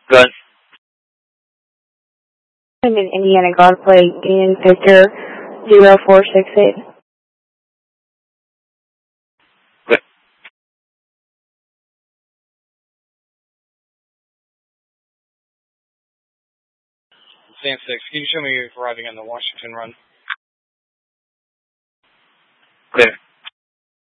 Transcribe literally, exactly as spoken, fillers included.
Good. I'm in Indiana Godplay, Union Victor zero four six eight. Good. Sam six, can you show me you're arriving on the Washington run? Clear.